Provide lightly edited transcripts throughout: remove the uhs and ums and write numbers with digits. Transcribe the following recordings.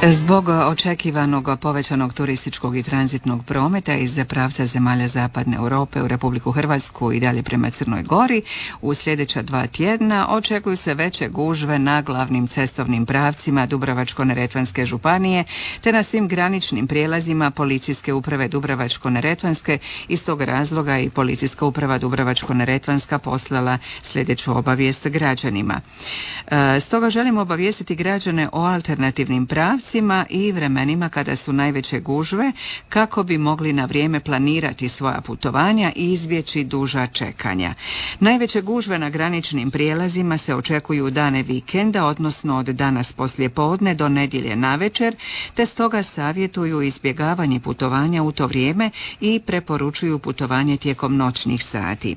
Zbog očekivanog povećanog turističkog i tranzitnog prometa iz pravca zemalja Zapadne Europe u Republiku Hrvatsku i dalje prema Crnoj Gori, u sljedeća 2 tjedna očekuju se veće gužve na glavnim cestovnim pravcima Dubrovačko-neretvanske županije te na svim graničnim prijelazima Policijske uprave Dubrovačko-neretvanske. Iz tog razloga i Policijska uprava Dubrovačko-neretvanska poslala sljedeću obavijest građanima. Stoga želimo obavijestiti građane o alternativnim pravcima i vremenima kada su najveće gužve kako bi mogli na vrijeme planirati svoja putovanja i izbjeći duža čekanja. Najveće gužve na graničnim prijelazima se očekuju u dane vikenda, odnosno od danas poslijepodne do nedjelje navečer, te stoga savjetuju izbjegavanje putovanja u to vrijeme i preporučuju putovanje tijekom noćnih sati.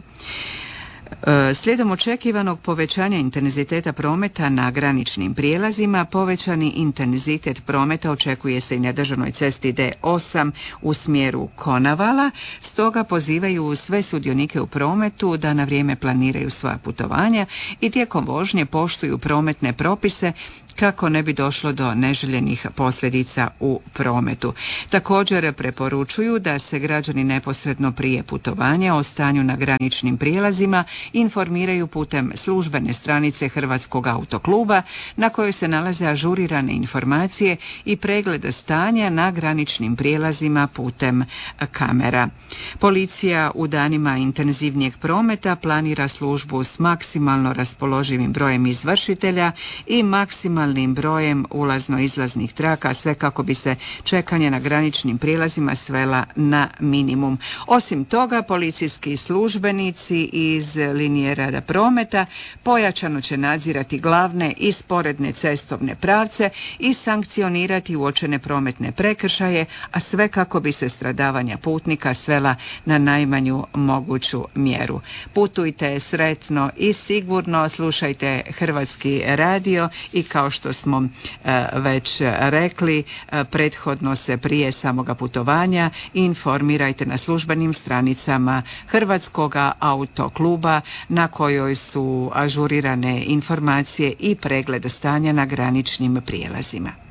Slijedom očekivanog povećanja intenziteta prometa na graničnim prijelazima, povećani intenzitet prometa očekuje se i na državnoj cesti D8 u smjeru Konavala, stoga pozivaju sve sudionike u prometu da na vrijeme planiraju svoja putovanja i tijekom vožnje poštuju prometne propise kako ne bi došlo do neželjenih posljedica u prometu. Također preporučuju da se građani neposredno prije putovanja o stanju na graničnim prijelazima informiraju putem službene stranice Hrvatskog autokluba na kojoj se nalaze ažurirane informacije i pregled stanja na graničnim prijelazima putem kamera. Policija u danima intenzivnijeg prometa planira službu s maksimalno raspoloživim brojem izvršitelja i maksimalnim brojem ulazno-izlaznih traka, sve kako bi se čekanje na graničnim prijelazima svela na minimum. Osim toga, policijski službenici iz linije rada prometa pojačano će nadzirati glavne i sporedne cestovne pravce i sankcionirati uočene prometne prekršaje, a sve kako bi se stradavanja putnika svela na najmanju moguću mjeru. Putujte sretno i sigurno, slušajte Hrvatski radio i kao što smo već rekli, prethodno se prije samoga putovanja informirajte na službenim stranicama Hrvatskoga autokluba na kojoj su ažurirane informacije i pregled stanja na graničnim prijelazima.